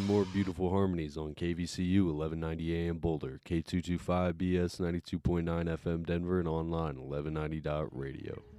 more beautiful harmonies on KVCU 1190 AM Boulder, K225BS 92.9 FM Denver, and online 1190.radio.